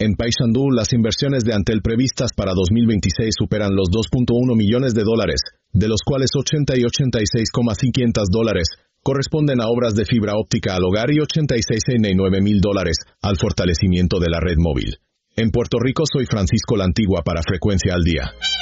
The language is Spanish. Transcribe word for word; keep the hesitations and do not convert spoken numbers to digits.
En Paysandú, las inversiones de Antel previstas para dos mil veintiséis superan los dos punto uno millones de dólares, de los cuales ochenta y ochenta y seis mil quinientos dólares corresponden a obras de fibra óptica al hogar y ochenta y seis mil nueve mil dólares al fortalecimiento de la red móvil. En Puerto Rico, soy Francisco La Antigua para Frecuencia al Día.